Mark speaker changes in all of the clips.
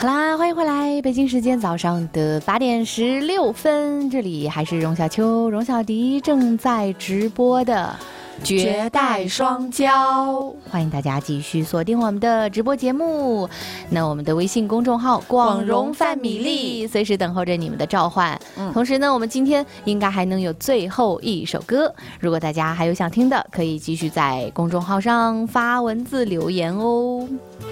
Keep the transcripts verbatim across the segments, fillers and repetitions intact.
Speaker 1: 好啦，欢迎回来，北京时间早上的八点十六分，这里还是荣小秋、荣小迪正在直播的绝代双骄，欢迎大家继续锁定我们的直播节目。那我们的微信公众号广荣泛米粒随时等候着你们的召唤、嗯、同时呢，我们今天应该还能有最后一首歌，如果大家还有想听的，可以继续在公众号上发文字留言哦。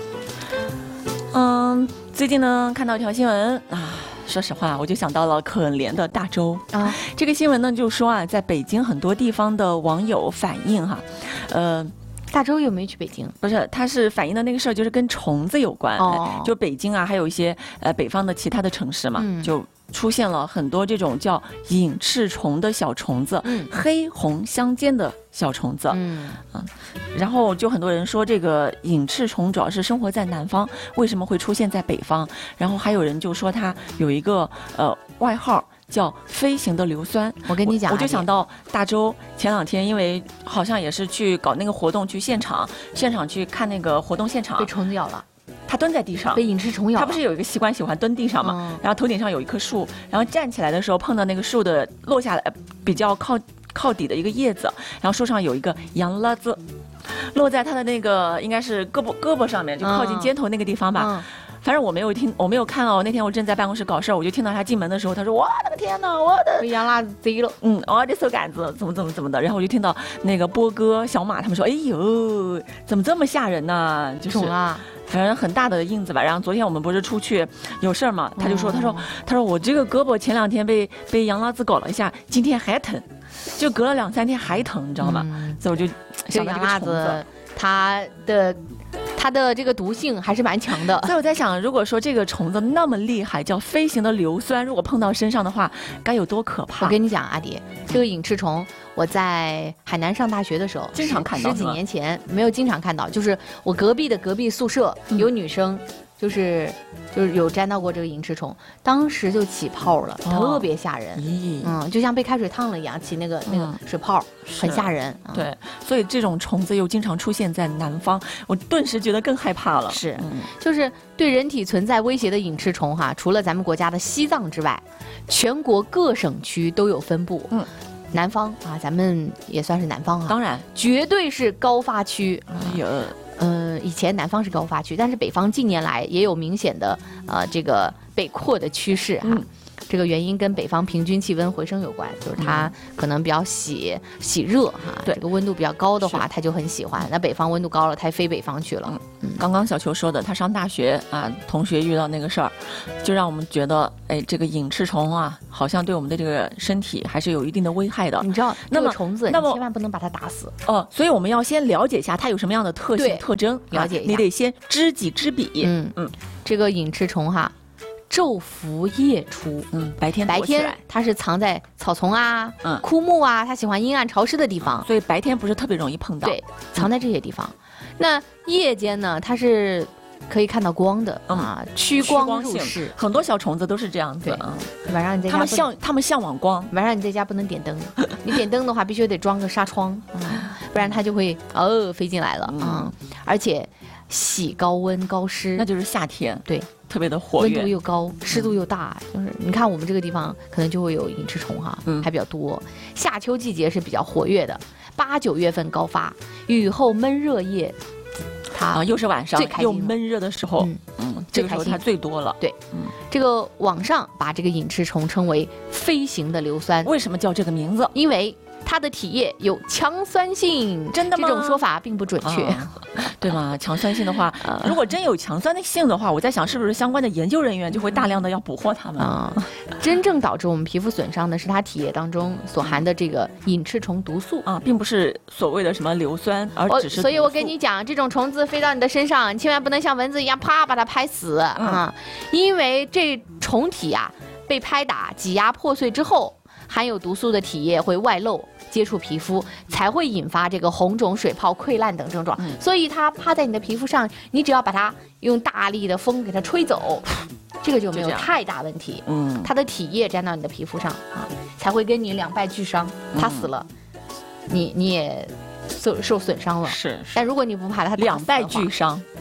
Speaker 2: 嗯，最近呢看到一条新闻啊，说实话我就想到了可怜的大周啊。这个新闻呢就说啊，在北京很多地方的网友反映哈，呃
Speaker 1: 大周有没有去北京？
Speaker 2: 不是，他是反映的那个事儿就是跟虫子有关、哦、就北京啊还有一些呃北方的其他的城市嘛、嗯、就出现了很多这种叫隐翅虫的小虫子、嗯、黑红相间的小虫子，嗯啊，然后就很多人说这个隐翅虫主要是生活在南方，为什么会出现在北方？然后还有人就说它有一个呃外号叫飞行的硫酸。
Speaker 1: 我跟你讲，
Speaker 2: 我就想到大周前两天，因为好像也是去搞那个活动，去现场现场去看那个活动现场，
Speaker 1: 被虫子咬了。
Speaker 2: 他蹲在地上，
Speaker 1: 被隐翅虫咬了。
Speaker 2: 他不是有一个习惯喜欢蹲地上嘛、嗯？然后头顶上有一棵树，然后站起来的时候碰到那个树的落下来比较靠靠底的一个叶子，然后树上有一个羊拉子，落在他的那个应该是胳膊胳膊上面，就靠近肩头那个地方吧。嗯嗯，反正我没有听，我没有看哦。那天我正在办公室搞事儿，我就听到他进门的时候，他说：“我的个天哪，我的
Speaker 1: 羊拉子贼了，
Speaker 2: 嗯，我的手杆子怎么怎么怎么的。”然后我就听到那个波哥、小马他们说：“哎呦，怎么这么吓人呢？”就是。反正很大的印子吧。然后昨天我们不是出去有事儿嘛，他就说：“他说他说我这个胳膊前两天被被羊拉子搞了一下，今天还疼，就隔了两三天还疼，你知道吗？”嗯、所以我就想到这个虫子，
Speaker 1: 它的。它的这个毒性还是蛮强的，
Speaker 2: 所以我在想，如果说这个虫子那么厉害，叫飞行的硫酸，如果碰到身上的话，该有多可怕？
Speaker 1: 我跟你讲，阿迪，这个隐翅虫，我在海南上大学的时候，
Speaker 2: 经常看到，
Speaker 1: 十几年前没有经常看到，就是我隔壁的隔壁宿舍有女生。嗯就是就是有沾到过这个隐翅虫，当时就起泡了，哦、特别吓人。咦，嗯，就像被开水烫了一样，起那个、嗯、那个水泡，很吓人。
Speaker 2: 嗯、对，所以这种虫子又经常出现在南方，我顿时觉得更害怕了。
Speaker 1: 是，嗯、就是对人体存在威胁的隐翅虫哈，除了咱们国家的西藏之外，全国各省区都有分布。嗯。南方啊，咱们也算是南方啊，
Speaker 2: 当然，
Speaker 1: 绝对是高发区。
Speaker 2: 哎呀。
Speaker 1: 呃，以前南方是高发区，但是北方近年来也有明显的呃这个北扩的趋势哈。嗯、这个原因跟北方平均气温回升有关，就是它可能比较喜喜热哈。对，这个温度比较高的话，它就很喜欢。那北方温度高了，它飞北方去了。嗯
Speaker 2: 嗯、刚刚小球说的，他上大学啊，同学遇到那个事儿，就让我们觉得，哎，这个隐翅虫啊，好像对我们的这个身体还是有一定的危害的。
Speaker 1: 你知道，那么虫子，你千万不能把它打死。
Speaker 2: 哦，所以我们要先了解一下它有什么样的特性特征，
Speaker 1: 了解一下，
Speaker 2: 你得先知己知彼。
Speaker 1: 嗯嗯，这个隐翅虫哈。昼伏夜出，
Speaker 2: 嗯，白天
Speaker 1: 白天它是藏在草丛啊、嗯、枯木啊，它喜欢阴暗潮湿的地方，
Speaker 2: 所以白天不是特别容易碰到。
Speaker 1: 对，藏在这些地方。嗯、那夜间呢，它是可以看到光的、嗯、啊，趋光入室。
Speaker 2: 很多小虫子都是这样子。
Speaker 1: 嗯，晚上你在家
Speaker 2: 它们向它们向往光，
Speaker 1: 晚上你在家不能点灯，你点灯的话必须得装个纱窗，嗯、不然它就会哦飞进来了啊、嗯！而且喜高温高湿，
Speaker 2: 那就是夏天。
Speaker 1: 对。
Speaker 2: 特别的活跃，
Speaker 1: 温度又高，湿度又大，嗯、就是你看我们这个地方可能就会有隐翅虫哈，嗯、还比较多。夏秋季节是比较活跃的，八九月份高发，雨后闷热夜，它、
Speaker 2: 啊、又是晚上又闷热的时候，嗯，嗯这个时候它最多了。
Speaker 1: 对，嗯，这个网上把这个隐翅虫称为飞行的硫酸，
Speaker 2: 为什么叫这个名字？
Speaker 1: 因为它的体液有强酸性。
Speaker 2: 真的吗？
Speaker 1: 这种说法并不准确，
Speaker 2: 啊、对吗？强酸性的话，呃、如果真有强酸的性的话，我在想是不是相关的研究人员就会大量的要捕获它们
Speaker 1: 啊？真正导致我们皮肤损伤的是它体液当中所含的这个隐翅虫毒素
Speaker 2: 啊，并不是所谓的什么硫酸，而只是。
Speaker 1: 所以我跟你讲，这种虫子飞到你的身上，你千万不能像蚊子一样啪把它拍死、嗯、啊，因为这虫体啊被拍打、挤压、破碎之后，含有毒素的体液会外漏。接触皮肤才会引发这个红肿、水泡、溃烂等症状，嗯、所以它趴在你的皮肤上，你只要把它用大力的风给它吹走，这个就没有太大问题。嗯，它的体液沾到你的皮肤上啊，才会跟你两败俱伤。它死了，嗯、你你也受受损伤了。
Speaker 2: 是，
Speaker 1: 但如果你不怕它
Speaker 2: 两败俱伤，嗯，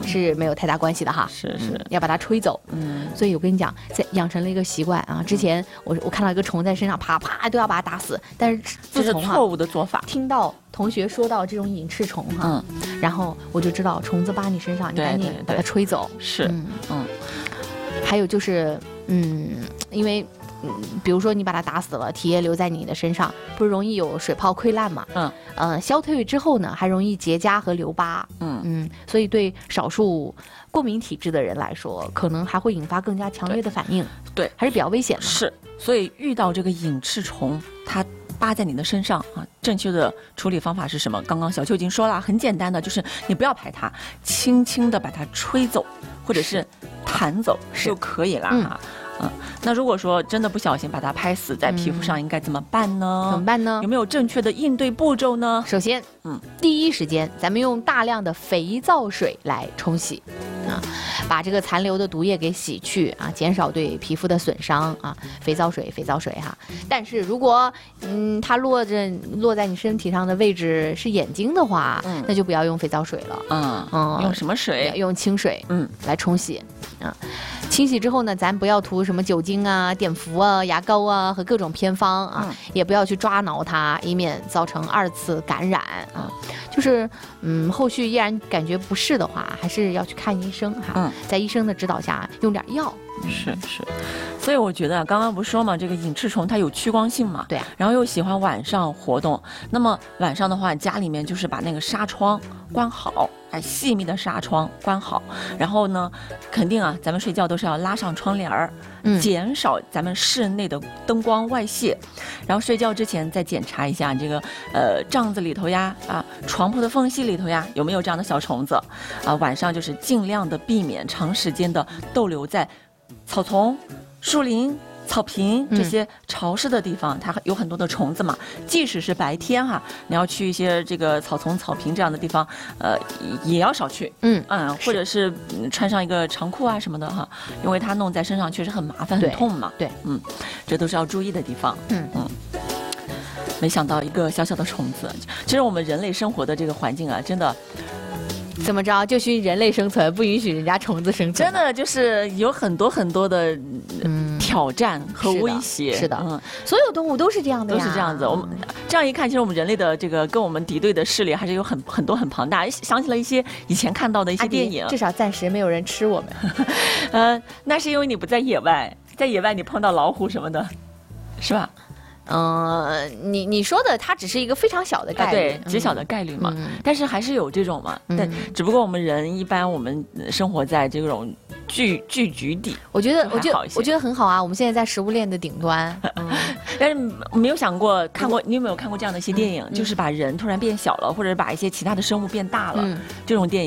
Speaker 1: 是没有太大关系的哈。
Speaker 2: 是是，
Speaker 1: 要把它吹走。嗯，所以我跟你讲，在养成了一个习惯啊。之前我我看到一个虫在身上，啪啪都要把它打死，但是自从
Speaker 2: 错误的做法，
Speaker 1: 听到同学说到这种隐翅虫哈，嗯，然后我就知道虫子扒你身上，你赶紧把它吹走。
Speaker 2: 是，嗯嗯。
Speaker 1: 还有就是，嗯，因为。嗯，比如说你把它打死了，体液留在你的身上，不是容易有水泡溃烂嘛？嗯，呃，消退之后呢，还容易结痂和留疤。嗯嗯，所以对少数过敏体质的人来说，可能还会引发更加强烈的反应。
Speaker 2: 对，
Speaker 1: 还是比较危险的。
Speaker 2: 是，所以遇到这个隐翅虫，它扒在你的身上啊，正确的处理方法是什么？刚刚小秋已经说了，很简单的，就是你不要拍它，轻轻的把它吹走，或者是弹走就可以了哈。嗯，那如果说真的不小心把它拍死在皮肤上，应该怎么办呢？
Speaker 1: 怎么办呢？
Speaker 2: 有没有正确的应对步骤呢？
Speaker 1: 首先，嗯，第一时间咱们用大量的肥皂水来冲洗，啊，把这个残留的毒液给洗去啊，减少对皮肤的损伤啊。肥皂水，肥皂水哈。但是如果嗯它落着落在你身体上的位置是眼睛的话，嗯，那就不要用肥皂水了。嗯
Speaker 2: 嗯，用什么水？
Speaker 1: 用清水，嗯，来冲洗啊。清洗之后呢，咱不要涂什么酒精啊、碘伏啊、牙膏啊和各种偏方啊，嗯、也不要去抓挠它，以免造成二次感染啊。就是嗯，后续依然感觉不适的话，还是要去看医生哈，嗯、在医生的指导下用点药。
Speaker 2: 是是，所以我觉得刚刚不是说嘛，这个隐翅虫它有趋光性嘛，
Speaker 1: 对、啊，
Speaker 2: 然后又喜欢晚上活动，那么晚上的话，家里面就是把那个纱窗关好，哎，细密的纱窗关好，然后呢，肯定啊，咱们睡觉都是要拉上窗帘儿，嗯，减少咱们室内的灯光外泄，然后睡觉之前再检查一下这个呃帐子里头呀，啊，床铺的缝隙里头呀，有没有这样的小虫子，啊，晚上就是尽量的避免长时间的逗留在草丛、树林、草坪这些潮湿的地方，它有很多的虫子嘛。即使是白天哈，你要去一些这个草丛、草坪这样的地方，呃，也要少去。嗯嗯，或者是穿上一个长裤啊什么的哈，因为它弄在身上确实很麻烦、很痛嘛。
Speaker 1: 对，
Speaker 2: 嗯，这都是要注意的地方。嗯嗯。没想到一个小小的虫子，其实我们人类生活的这个环境啊，真的。
Speaker 1: 怎么着？就许人类生存，不允许人家虫子生存。
Speaker 2: 真的就是有很多很多的嗯挑战和威胁。
Speaker 1: 是的，嗯，所有动物都是这样的呀，
Speaker 2: 都是这样子。我们这样一看，其实我们人类的这个跟我们敌对的势力还是有很很多很庞大。想起了一些以前看到的一些电影，
Speaker 1: 至少暂时没有人吃我们。
Speaker 2: 呃，那是因为你不在野外，在野外你碰到老虎什么的，是吧？
Speaker 1: 嗯、呃，你你说的它只是一个非常小的概率，
Speaker 2: 啊、对，极小的概率嘛。嗯、但是还是有这种嘛。嗯、但只不过我们人一般我们生活在这种聚聚集地，
Speaker 1: 我觉得我觉得我觉得很好啊。我们现在在食物链的顶端，嗯、
Speaker 2: 但是没有想过看过，你有没有看过这样的一些电影？嗯、就是把人突然变小了，或者把一些其他的生物变大了，嗯、这种电影。